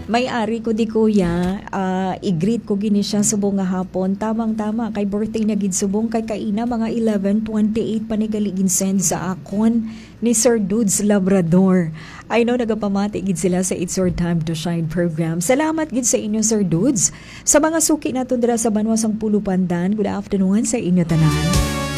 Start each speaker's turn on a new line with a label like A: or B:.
A: May-ari ko di kuya, i-greet ko gini siya subong nga hapon. Tamang-tama, kay birthday na gid subong kay kaina mga 11:28 panigaligin send sa akon ni Sir Dudes Labrador. I know nagapamati gid sila sa It's Your Time to Shine program. Salamat gid sa inyo Sir Dudes. Sa mga suki naton dira sa Banwasang Pulupandan, good afternoon sa inyo tanan.